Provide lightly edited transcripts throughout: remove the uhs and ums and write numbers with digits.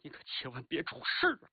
你可千万别出事啊！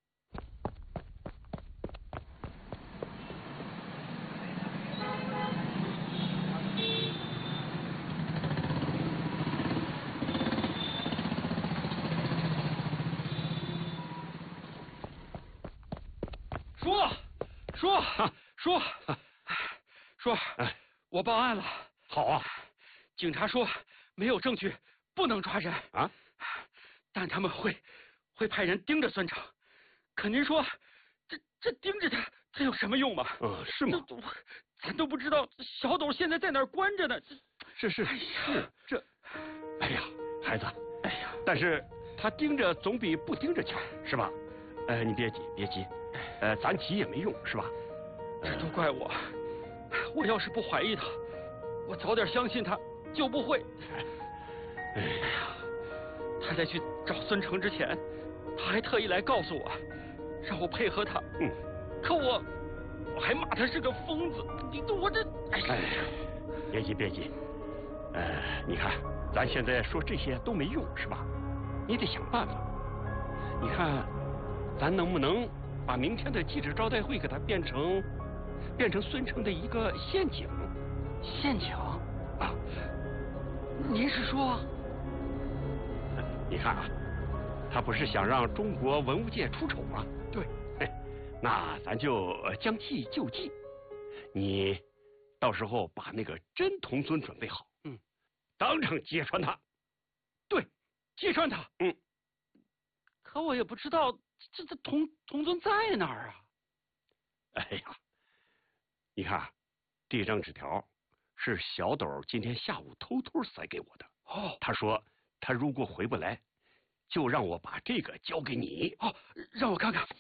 说，我报案了。 好啊， 警察说没有证据，不能抓人啊， 但他们会派人盯着孙成。可您说，这盯着他，这有什么用吗？ 是吗？ 咱都不知道小斗现在在哪儿关着呢。 是， 哎呀， 哎呀，孩子， 哎呀， 但是他盯着总比不盯着强，是吧？你别急，咱急也没用，是吧？ 这都怪我，我要是不怀疑他，我早点相信他，就不会。哎呀，他在去找孙成之前，他还特意来告诉我，让我配合他。可我还骂他是个疯子。我这……哎呀， 别急。你看，咱现在说这些都没用，是吧？你得想办法。你看，咱能不能把明天的记者招待会给他变成孙成的一个陷阱？ 陷阱啊？ 您是说？ 你看啊，他不是想让中国文物界出丑吗？ 对。 那咱就将计就计，你到时候把那个真童孙准备好，当场揭穿他。 对，揭穿他。可我也不知道这童孙在哪儿啊。 哎呀，你看，这张纸条是小斗今天下午偷偷塞给我的。他说他如果回不来，就让我把这个交给你。 让我看看。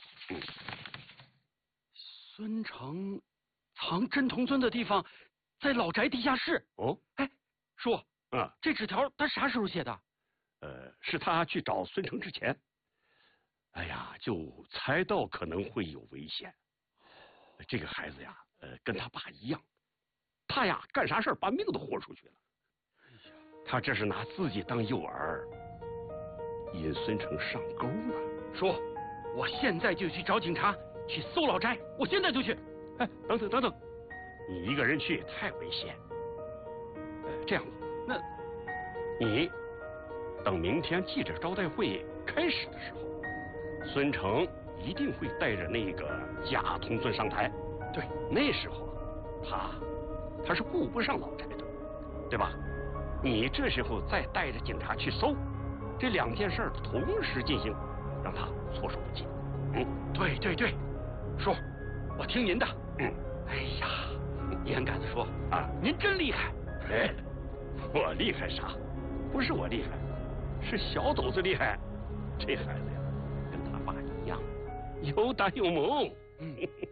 孙成藏真童孙的地方在老宅地下室。叔，这纸条他啥时候写的？ 是他去找孙成之前。哎呀，就猜到可能会有危险。这个孩子呀，跟他爸一样，他呀干啥事把命都豁出去了。他这是拿自己当诱饵，引孙成上钩呢。 叔，我现在就去找警察，去搜老宅，我现在就去。 等等，你一个人去太危险。这样吧， 那你等明天记者招待会开始的时候，孙成一定会带着那个假童孙上台。 对， 那时候他是顾不上老宅的，对吧？你这时候再带着警察去搜，这两件事同时进行，让他措手不及。 对，叔，我听您的。哎呀，严杆子说您真厉害。 我厉害啥？不是我厉害，是小斗子厉害。这孩子呀，跟他爸一样，有胆有谋。